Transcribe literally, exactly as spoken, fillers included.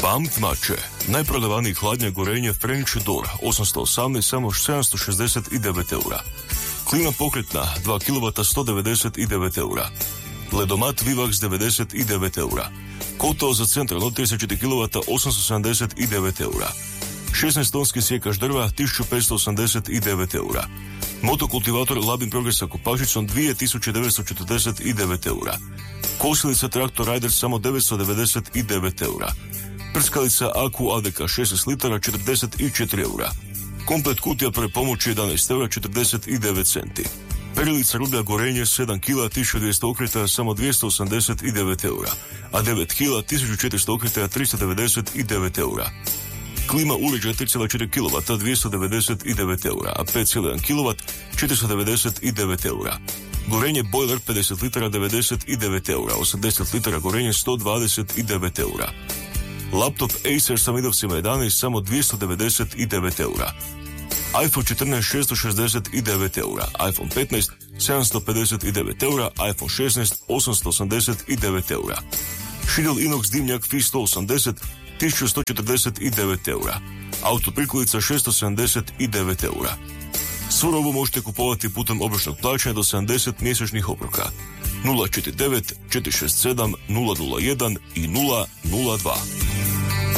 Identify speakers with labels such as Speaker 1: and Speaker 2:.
Speaker 1: Bam Tmače, najprodavaniji hladnjak gorenje French Door, osamsto osamnaest, samo sedamsto šezdeset devet eura. Klima pokretna, dva kilovata, sto devedeset devet eura. Ledomat Vivax, devedeset devet eura. Kotao za centralno, trideset četiri kilovata, osamsto sedamdeset devet eura. šesnaest tonski sjekač drva, tisuću petsto osamdeset devet eura. Motokultivator Labin Progress sa kopačicom, dvije tisuće devetsto četrdeset devet eura. Kosilica Traktor Rider, samo devetsto devedeset devet eura. Prskalica Aku A D K šesnaest litara, četrdeset četiri eura. Komplet kutija prve pomoći jedanaest eura, četrdeset devet centi. Perilica rublja gorenje sedam kila, tisuću dvjesto okretaja, samo dvjesto osamdeset devet eura, a devet kila, tisuću četiristo okretaja, tristo devedeset devet eura. Klima uređaj tri zarez četiri kilovata, dvjesto devedeset devet eura, a pet zarez jedan kilovat, četiristo devedeset devet eura. Gorenje bojler pedeset litara, devedeset devet eura, osamdeset litara gorenje sto dvadeset devet eura. Laptop Acer sa midovcima jedanaest, samo dvjesto devedeset devet eura. iPhone četrnaest, šesto šezdeset devet eura, iPhone petnaest, sedamsto pedeset devet eura, iPhone šesnaest, osamsto osamdeset devet eura. Šidel Inox dimnjak F I sto osamdeset, tisuću sto četrdeset devet eura. Auto prikolica šesto sedamdeset devet eura. Svu robu možete kupovati putem obročnog plaćanja do sedamdeset mjesečnih obroka. nula četiri devet četiri šest sedam nula nula jedan i nula nula dva.